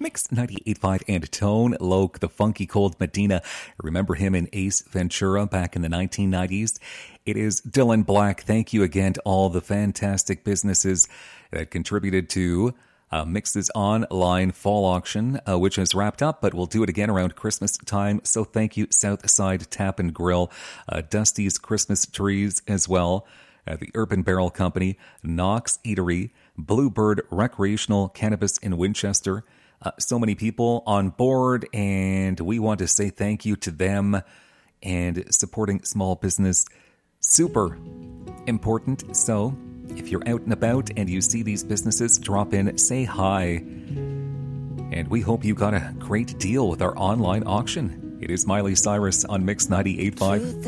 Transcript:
Mix 98.5 and Tone Loc, the Funky Cold Medina. Remember him in Ace Ventura back in the 1990s? It is Dylan Black. Thank you again to all the fantastic businesses that contributed to Mix's online fall auction, which has wrapped up, but we'll do it again around Christmas time. So thank you, Southside Tap and Grill, Dusty's Christmas Trees as well, the Urban Barrel Company, Knox Eatery, Bluebird Recreational Cannabis in Winchester. So many people on board, and we want to say thank you to them. And supporting small business, super important. So if you're out and about and you see these businesses, drop in, say hi. And we hope you got a great deal with our online auction. It is Miley Cyrus on Mix 98.5.